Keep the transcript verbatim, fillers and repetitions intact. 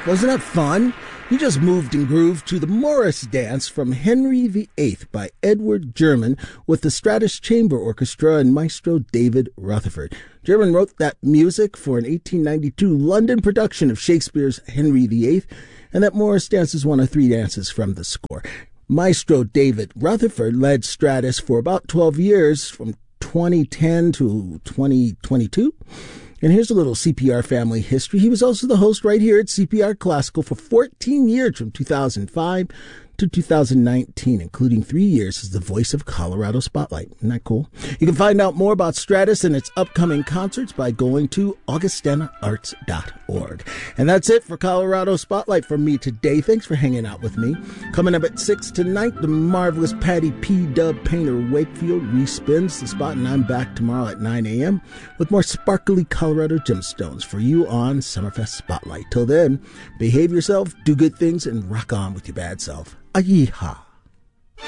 Wasn't that fun? You just moved and grooved to the Morris Dance from Henry the Eighth by Edward German with the Stratus Chamber Orchestra and Maestro David Rutherford. German wrote that music for an eighteen ninety-two London production of Shakespeare's Henry the Eighth, and that Morris Dance is one of three dances from the score. Maestro David Rutherford led Stratus for about twelve years, from twenty ten to twenty twenty-two. And here's a little C P R family history. He was also the host right here at C P R Classical for fourteen years, from two thousand five to two thousand nineteen, including three years as the voice of Colorado Spotlight. Isn't that cool? You can find out more about Stratus and its upcoming concerts by going to augustana arts dot org. And that's it for Colorado Spotlight from me today. Thanks for hanging out with me. Coming up at six tonight, the marvelous Patty P. Dub Painter Wakefield respins the spot, and I'm back tomorrow at nine a.m. with more sparkly Colorado gemstones for you on Summerfest Spotlight. Till then, behave yourself, do good things, and rock on with your bad self. Yeehaw.